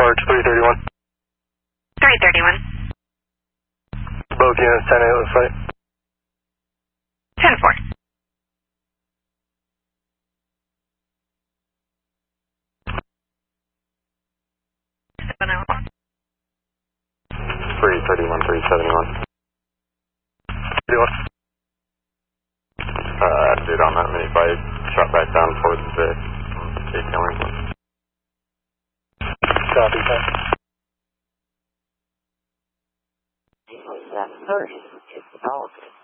March 331. 331. Both units 10-8, looks like. 10-4. $701. 331, 371. 31. Dude on that mini bike shot back down towards the Cape Killington. Copy, thanks. That first is developed.